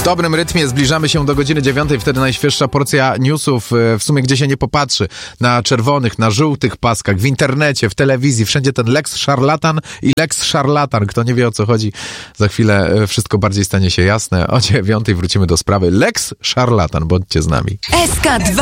dobrym rytmie zbliżamy się do godziny 9, wtedy najświeższa porcja newsów, w sumie gdzie się nie popatrzy, na czerwonych, na żółtych paskach, w internecie, w telewizji, wszędzie ten Lex Szarlatan i Lex Szarlatan. Kto nie wie, o co chodzi, za chwilę wszystko bardziej stanie się jasne. O 9 wrócimy do sprawy Lex Szarlatan, bądźcie z nami. SK2